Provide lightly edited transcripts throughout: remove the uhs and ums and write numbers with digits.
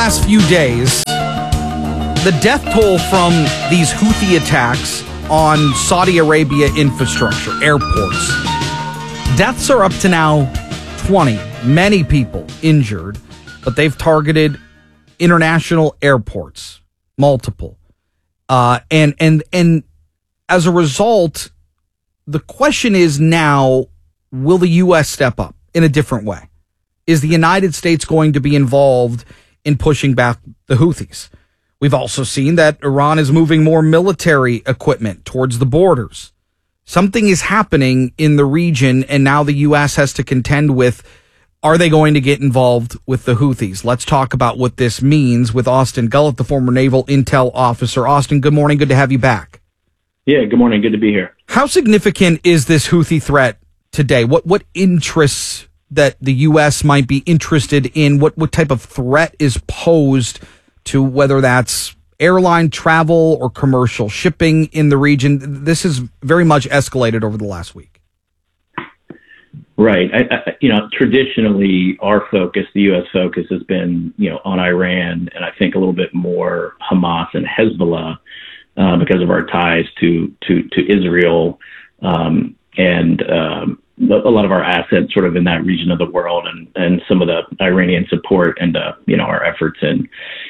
last few days, the death toll from these Houthi attacks on Saudi Arabia infrastructure, airports. Deaths are up to now 20. Many people injured, but they've targeted international airports, multiple. And as a result, the question is now, will the U.S. step up in a different way? Is the United States going to be involved in pushing back the Houthis? We've also seen that Iran is moving more military equipment towards the borders. Something is happening in the region, and now the U.S. has to contend with, are they going to get involved with the Houthis? Let's talk about what this means with Austin Gullett, the former naval intel officer. Austin, good morning. Good to have you back. Yeah, good morning. Good to be here. How significant is this Houthi threat today? What interests that the U.S. might be interested in? What type of threat is posed to whether that's airline travel or commercial shipping in the region? This has very much escalated over the last week. Right. Traditionally, our focus, the U.S. focus, has been, on Iran, and I think a little bit more Hamas and Hezbollah because of our ties to Israel and a lot of our assets sort of in that region of the world, and some of the Iranian support and our efforts in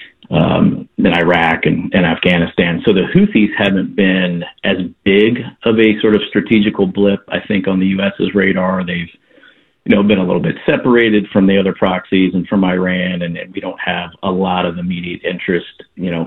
Iraq and Afghanistan. So the Houthis haven't been as big of a sort of strategical blip, I think, on the U.S.'s radar. They've, been a little bit separated from the other proxies and from Iran, and we don't have a lot of immediate interest,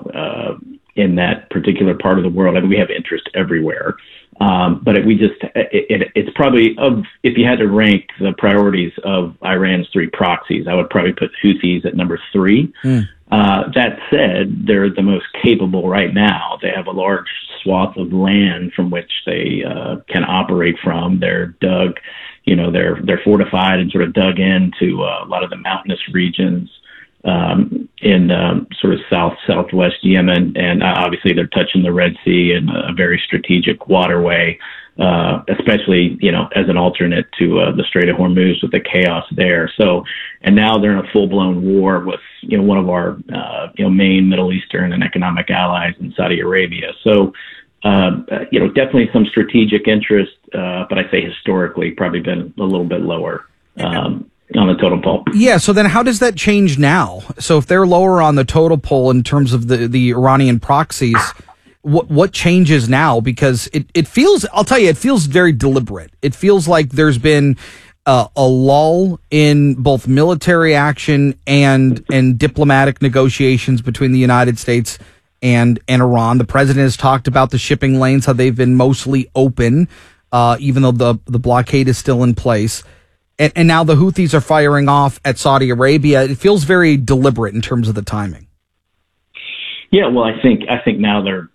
in that particular part of the world. I mean, we have interest everywhere. But it's probably, if you had to rank the priorities of Iran's three proxies, I would probably put Houthis at number 3. That said, they're the most capable right now. They have a large swath of land from which they can operate from. They're dug, they're fortified and sort of dug into a lot of the mountainous regions in sort of southwest Yemen, and obviously they're touching the Red Sea and a very strategic waterway, especially as an alternate to the Strait of Hormuz with the chaos there. So, and now they're in a full-blown war with one of our main Middle Eastern and economic allies in Saudi Arabia. So, definitely some strategic interest, but I say historically probably been a little bit lower. On the totem pole. Yeah, so then how does that change now? So if they're lower on the totem pole in terms of the Iranian proxies, what changes now? Because it feels, I'll tell you, it feels very deliberate. It feels like there's been a lull in both military action and diplomatic negotiations between the United States and Iran. The president has talked about the shipping lanes, how they've been mostly open, even though the blockade is still in place. And now the Houthis are firing off at Saudi Arabia. It feels very deliberate in terms of the timing. Yeah, well, I think now their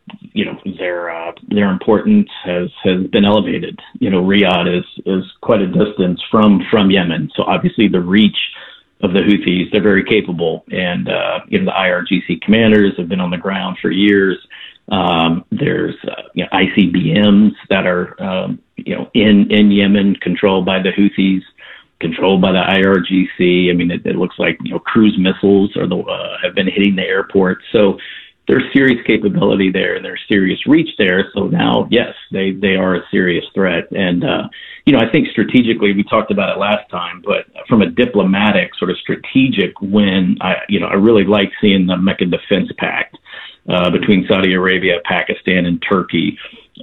importance has been elevated. Riyadh is quite a distance from Yemen, so obviously the reach of the Houthis, they're very capable, and the IRGC commanders have been on the ground for years. There's ICBMs that are in Yemen, controlled by the Houthis, controlled by the IRGC. I mean, it looks like cruise missiles have been hitting the airport. So there's serious capability there, and there's serious reach there. So now, yes, they are a serious threat. And I think strategically, we talked about it last time, but from a diplomatic sort of strategic win, I really like seeing the Mecca Defense Pact between Saudi Arabia, Pakistan, and Turkey.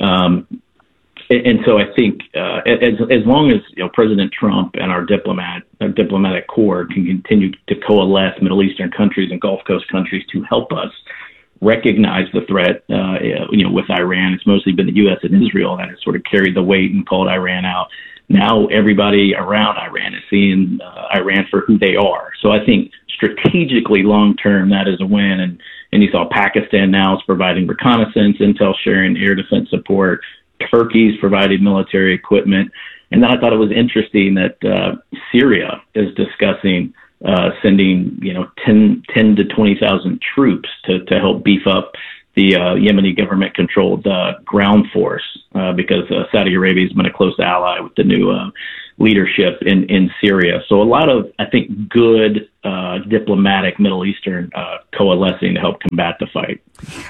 And so I think as long as President Trump and our diplomatic corps can continue to coalesce Middle Eastern countries and Gulf Coast countries to help us recognize the threat, with Iran, it's mostly been the U.S. and Israel that has sort of carried the weight and called Iran out. Now everybody around Iran is seeing Iran for who they are. So I think strategically, long term, that is a win. And you saw Pakistan now is providing reconnaissance, intel sharing, air defense support. Turkey's provided military equipment. And then I thought it was interesting that Syria is discussing sending 10 to 20,000 troops to help beef up the Yemeni government-controlled ground force because Saudi Arabia has been a close ally with the new leadership in Syria. So a lot of, I think, good diplomatic Middle Eastern coalescing to help combat the fight.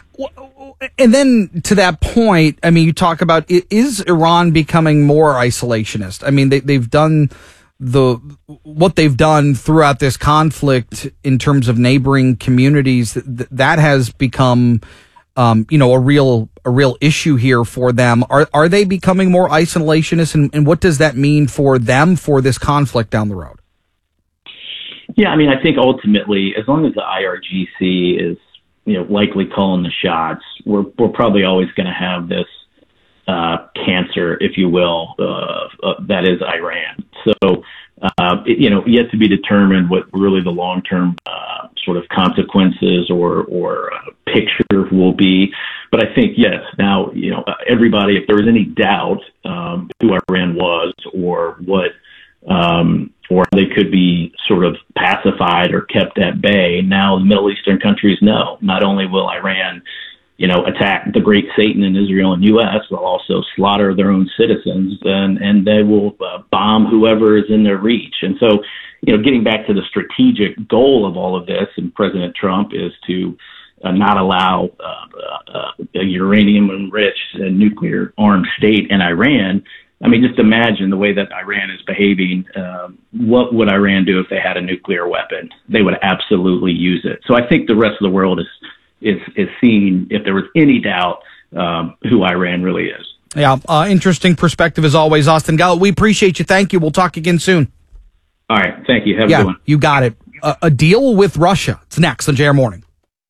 And then to that point, I mean, you talk about, is Iran becoming more isolationist? I mean, they've done what they've done throughout this conflict in terms of neighboring communities. That has become, a real issue here for them. Are they becoming more isolationist, and what does that mean for them for this conflict down the road? Yeah, I mean, I think ultimately, as long as the IRGC is, likely calling the shots, we're probably always going to have this cancer, if you will, that is Iran. So, yet to be determined what really the long-term sort of consequences or picture will be. But I think, yes, now, everybody, if there was any doubt who Iran was or what, or they could be sort of pacified or kept at bay, now the Middle Eastern countries know. Not only will Iran attack the great Satan in Israel and U.S., they'll also slaughter their own citizens, and they will bomb whoever is in their reach. And so, getting back to the strategic goal of all of this, and President Trump is to not allow a uranium-enriched and nuclear-armed state in Iran. I mean, just imagine the way that Iran is behaving. What would Iran do if they had a nuclear weapon? They would absolutely use it. So I think the rest of the world is seeing, if there was any doubt, who Iran really is. Yeah, interesting perspective as always, Austin Gallup. We appreciate you. Thank you. We'll talk again soon. All right. Thank you. Have a good one. You got it. A deal with Russia. It's next on JR Morning.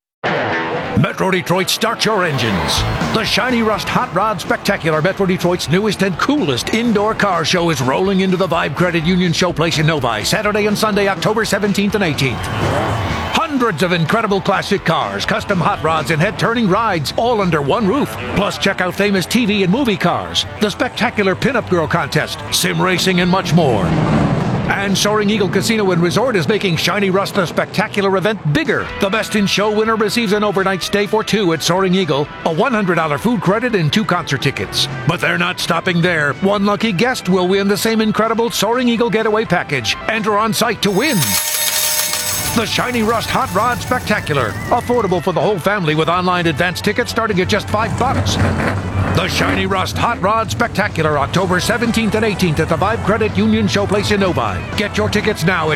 Metro Detroit, start your engines. The Shiny Rust Hot Rod Spectacular, Metro Detroit's newest and coolest indoor car show, is rolling into the Vibe Credit Union Showplace in Novi, Saturday and Sunday, October 17th and 18th. Hundreds of incredible classic cars, custom hot rods, and head-turning rides, all under one roof. Plus, check out famous TV and movie cars, the spectacular Pinup Girl Contest, sim racing, and much more. And Soaring Eagle Casino and Resort is making Shiny Rust the Spectacular event bigger. The Best in Show winner receives an overnight stay for two at Soaring Eagle, a $100 food credit, and 2 concert tickets. But they're not stopping there. One lucky guest will win the same incredible Soaring Eagle Getaway Package. Enter on site to win. The Shiny Rust Hot Rod Spectacular. Affordable for the whole family with online advance tickets starting at just $5. The Shiny Rust Hot Rod Spectacular, October 17th and 18th at the Vibe Credit Union Showplace in Novi. Get your tickets now at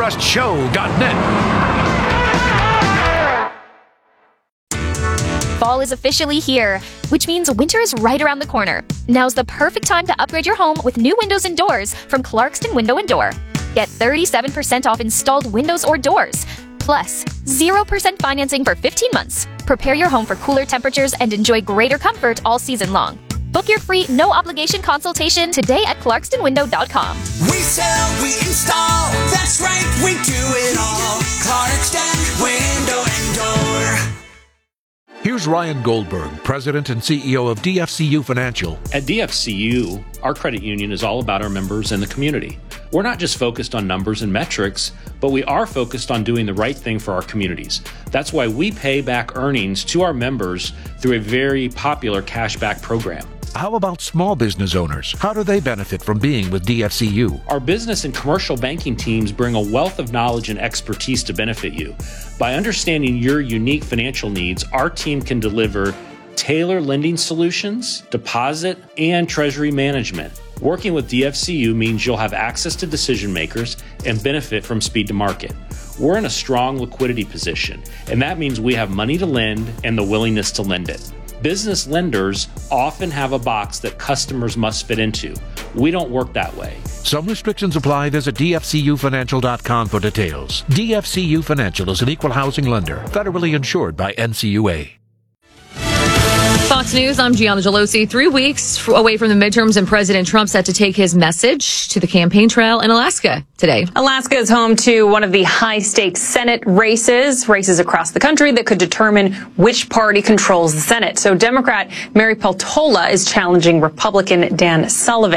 ShinyRustShow.net. Fall is officially here, which means winter is right around the corner. Now's the perfect time to upgrade your home with new windows and doors from Clarkston Window & Door. Get 37% off installed windows or doors, plus 0% financing for 15 months. Prepare your home for cooler temperatures and enjoy greater comfort all season long. Book your free no-obligation consultation today at ClarkstonWindow.com. We sell, we install, that's right, we do it all. Clarkston Window and Door. Here's Ryan Goldberg, President and CEO of DFCU Financial. At DFCU, our credit union is all about our members and the community. We're not just focused on numbers and metrics, but we are focused on doing the right thing for our communities. That's why we pay back earnings to our members through a very popular cashback program. How about small business owners? How do they benefit from being with DFCU? Our business and commercial banking teams bring a wealth of knowledge and expertise to benefit you. By understanding your unique financial needs, our team can deliver tailored lending solutions, deposit, and treasury management. Working with DFCU means you'll have access to decision makers and benefit from speed to market. We're in a strong liquidity position, and that means we have money to lend and the willingness to lend it. Business lenders often have a box that customers must fit into. We don't work that way. Some restrictions apply. Visit DFCUFinancial.com for details. DFCU Financial is an equal housing lender, federally insured by NCUA. Fox News, I'm Gianna Gelosi. 3 weeks away from the midterms, and President Trump set to take his message to the campaign trail in Alaska today. Alaska is home to one of the high-stakes Senate races across the country that could determine which party controls the Senate. So Democrat Mary Peltola is challenging Republican Dan Sullivan.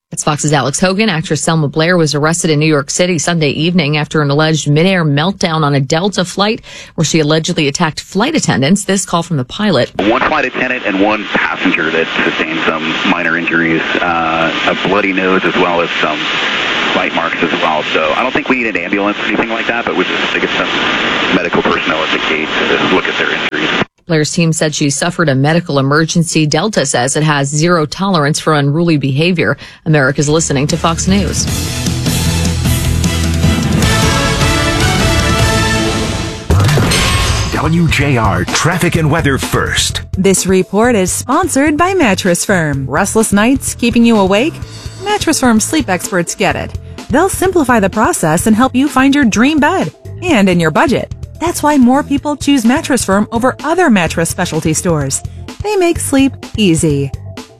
It's Fox's Alex Hogan. Actress Selma Blair was arrested in New York City Sunday evening after an alleged midair meltdown on a Delta flight where she allegedly attacked flight attendants. This call from the pilot. One flight attendant and one passenger that sustained some minor injuries, a bloody nose as well as some bite marks as well. So I don't think we need an ambulance or anything like that, but we just to get some medical personnel at the gate to look at their injuries. Blair's team said she suffered a medical emergency. Delta says it has zero tolerance for unruly behavior. America's listening to Fox News. WJR Traffic and Weather First. This report is sponsored by Mattress Firm. Restless nights keeping you awake? Mattress Firm sleep experts get it. They'll simplify the process and help you find your dream bed and in your budget. That's why more people choose Mattress Firm over other mattress specialty stores. They make sleep easy.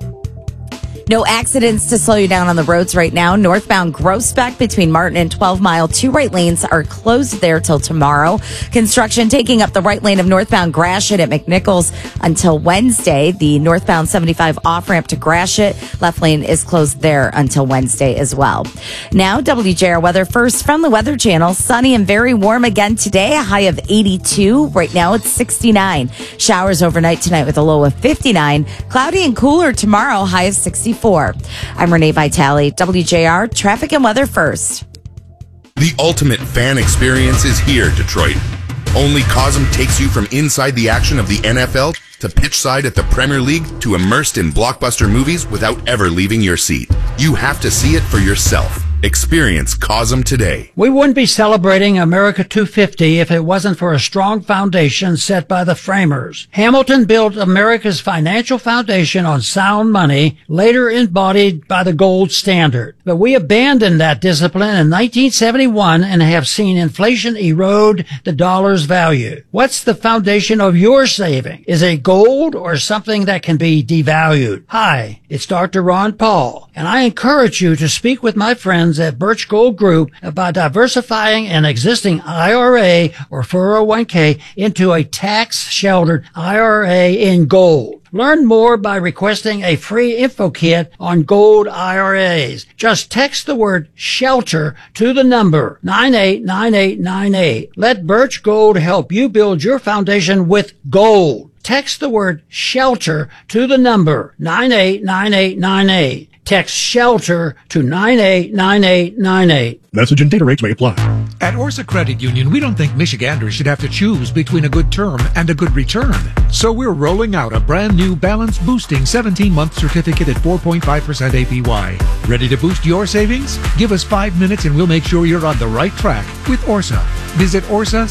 No accidents to slow you down on the roads right now. Northbound Groesbeck between Martin and 12 Mile. 2 right lanes are closed there till tomorrow. Construction taking up the right lane of northbound Gratiot at McNichols until Wednesday. The northbound 75 off-ramp to Gratiot. Left lane is closed there until Wednesday as well. Now, WJR weather first from the Weather Channel. Sunny and very warm again today. A high of 82. Right now it's 69. Showers overnight tonight with a low of 59. Cloudy and cooler tomorrow. High of 64. I'm Renee Vitale, WJR Traffic and Weather First. The ultimate fan experience is here, Detroit. Only Cosm takes you from inside the action of the NFL to pitch side at the Premier League to immersed in blockbuster movies without ever leaving your seat. You have to see it for yourself. Experience Cosm today. We wouldn't be celebrating America 250 if it wasn't for a strong foundation set by the framers. Hamilton built America's financial foundation on sound money, later embodied by the gold standard. But we abandoned that discipline in 1971 and have seen inflation erode the dollar's value. What's the foundation of your saving? Is it gold or something that can be devalued? Hi, it's Dr. Ron Paul, and I encourage you to speak with my friends at Birch Gold Group about diversifying an existing IRA or 401k into a tax-sheltered IRA in gold. Learn more by requesting a free info kit on gold IRAs. Just text the word SHELTER to the number 989898. Let Birch Gold help you build your foundation with gold. Text the word SHELTER to the number 989898. Text SHELTER to 989898. Message and data rates may apply. At Orsa Credit Union, we don't think Michiganders should have to choose between a good term and a good return. So we're rolling out a brand new balance boosting 17-month certificate at 4.5% APY. Ready to boost your savings? Give us 5 minutes and we'll make sure you're on the right track with Orsa. Visit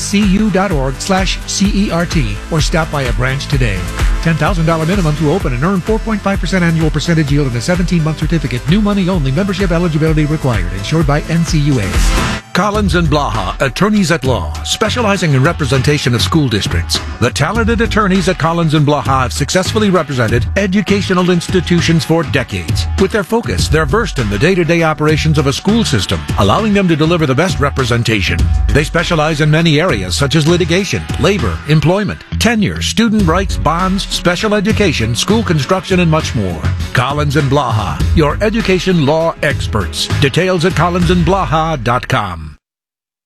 orsacu.org/CERT or stop by a branch today. $10,000 minimum to open and earn 4.5% annual percentage yield in a 17-month certificate. New money only. Membership eligibility required. Insured by NCUA. Collins and Blaha, attorneys at law, specializing in representation of school districts. The talented attorneys at Collins and Blaha have successfully represented educational institutions for decades. With their focus, they're versed in the day-to-day operations of a school system, allowing them to deliver the best representation. They specialize in many areas such as litigation, labor, employment, tenure, student rights, bonds, special education, school construction, and much more. Collins and Blaha, your education law experts. Details at collinsandblaha.com.